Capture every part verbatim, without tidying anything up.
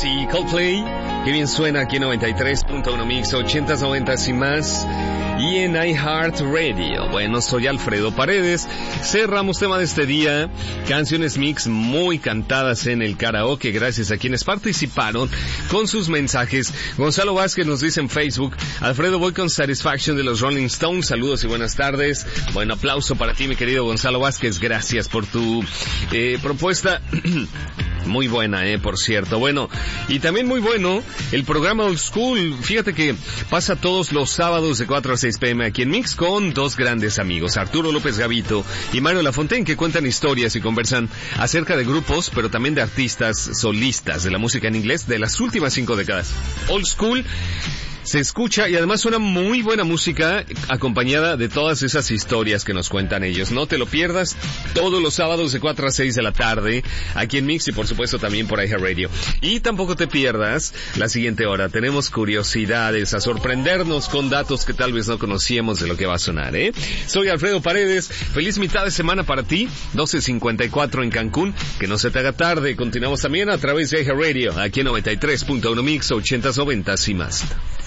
y Coldplay. Qué bien suena aquí en noventa y tres punto uno Mix, ochentas, noventas y más. Y en iHeartRadio. Bueno, soy Alfredo Paredes. Cerramos tema de este día. Canciones mix muy cantadas en el karaoke. Gracias a quienes participaron con sus mensajes. Gonzalo Vázquez nos dice en Facebook: Alfredo, voy con Satisfaction de los Rolling Stones. Saludos y buenas tardes. Buen aplauso para ti, mi querido Gonzalo Vázquez. Gracias por tu eh, propuesta. Muy buena, eh, por cierto. Bueno, y también muy bueno el programa Old School. Fíjate que pasa todos los sábados de cuatro a seis pm aquí en Mix con dos grandes amigos, Arturo López Gavito y Mario Lafontaine, que cuentan historias y conversan acerca de grupos, pero también de artistas solistas de la música en inglés de las últimas cinco décadas. Old School se escucha y además suena muy buena música acompañada de todas esas historias que nos cuentan ellos. No te lo pierdas, todos los sábados de cuatro a seis de la tarde aquí en Mix y por supuesto también por iHeartRadio. Y tampoco te pierdas la siguiente hora. Tenemos curiosidades, a sorprendernos con datos que tal vez no conocíamos de lo que va a sonar, ¿eh? Soy Alfredo Paredes. Feliz mitad de semana para ti. doce cincuenta y cuatro en Cancún. Que no se te haga tarde. Continuamos también a través de iHeartRadio aquí en noventa y tres punto uno Mix, ochentas, noventas y más.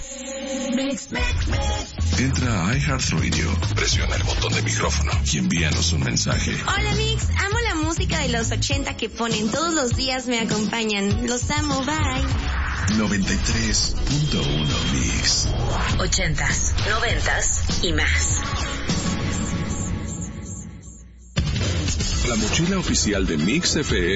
Entra a iHeartRadio, presiona el botón de micrófono y envíanos un mensaje. Hola Mix, amo la música de los ochenta que ponen todos los días, me acompañan. Los amo, bye. noventa y tres punto uno Mix. Ochentas, noventas y más. La mochila oficial de Mix F M.